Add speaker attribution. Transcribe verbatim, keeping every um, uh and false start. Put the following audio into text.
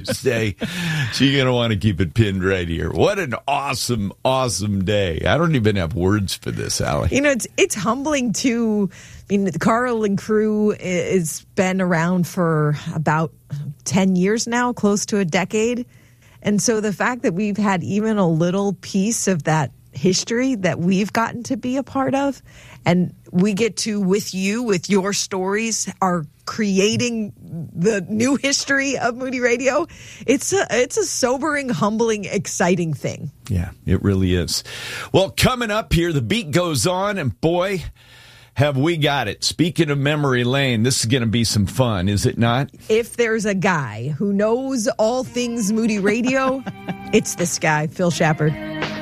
Speaker 1: Father's Day. So you're going to want to keep it pinned right here. What an awesome, awesome day. I don't even have words for this, Allie.
Speaker 2: You know, it's it's humbling to, I mean, Carl and crew has been around for about ten years now, close to a decade. And so the fact that we've had even a little piece of that history that we've gotten to be a part of, and we get to, with you, with your stories, are creating the new history of Moody Radio. It's a, it's a sobering, humbling, exciting thing.
Speaker 1: Yeah, it really is. Well, coming up here, the beat goes on, and boy, have we got it. Speaking of memory lane, this is going to be some fun, is it not?
Speaker 2: If there's a guy who knows all things Moody Radio, it's this guy, Phil Shepard.